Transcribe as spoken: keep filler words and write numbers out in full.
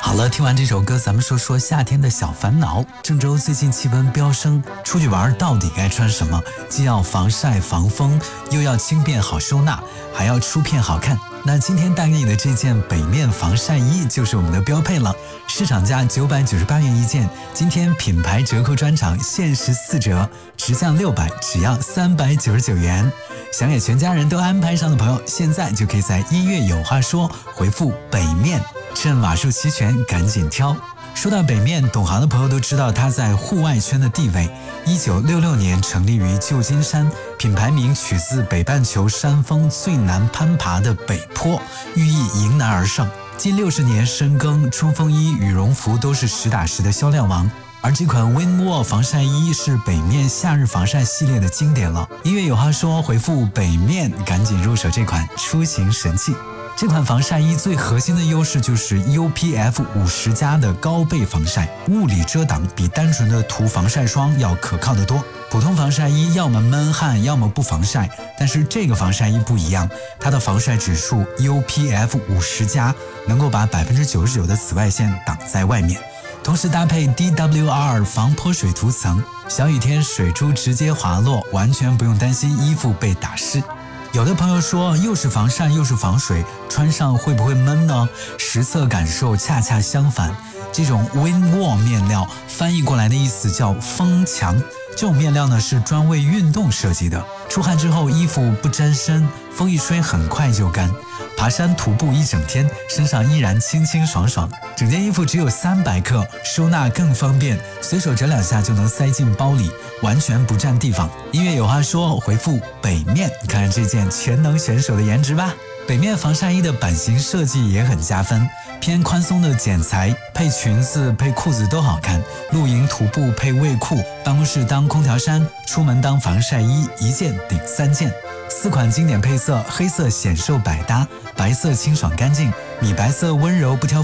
好了，听完这首歌，咱们说说夏天的小烦恼。郑州最近气温飙升，出去玩到底该穿什么？既要防晒防风，又要轻便好收纳，还要出片好看。那今天带给你的这件北面防晒衣就是我们的标配了，市场价九百九十八元一件，今天品牌折扣专场限时四折，直降六百，只要三百九十九元。想给全家人都安排上的朋友，现在就可以在音乐有话说回复北面，趁瓦数齐全赶紧挑。说到北面，懂行的朋友都知道它在户外圈的地位。一九六六年成立于旧金山，品牌名取自北半球山峰最难攀爬的北坡，寓意迎难而上。近六十年深耕，冲锋衣、羽绒服都是实打实的销量王。而这款 Windwall 防晒衣是北面夏日防晒系列的经典了。音乐有话说，回复北面赶紧入手这款出行神器。这款防晒衣最核心的优势就是 U P F 五十 加的高倍防晒，物理遮挡比单纯的涂防晒霜要可靠得多。普通防晒衣要么闷汗，要么不防晒，但是这个防晒衣不一样，它的防晒指数 U P F 五十 加，能够把 百分之九十九 的紫外线挡在外面。同时搭配 D W R 防泼水涂层，小雨天水珠直接滑落，完全不用担心衣服被打湿。有的朋友说，又是防晒又是防水，穿上会不会闷呢？实测感受恰恰相反。这种 Windwall 面料翻译过来的意思叫风墙，这种面料呢是专为运动设计的，出汗之后衣服不沾身，风一吹很快就干。爬山徒步一整天，身上依然清清爽爽。整件衣服只有三百克，收纳更方便，随手折两下就能塞进包里，完全不占地方。音乐有话说，回复北面，看看这件全能选手的颜值吧。北面防晒衣的版型设计也很加分，偏宽松的剪裁，配裙子配裤子都好看，露营徒步配卫裤，办公室当空调衫，出门当防晒衣，一件顶三件。四款经典配色，黑色显瘦百搭，白色清爽干净，米白色温柔不挑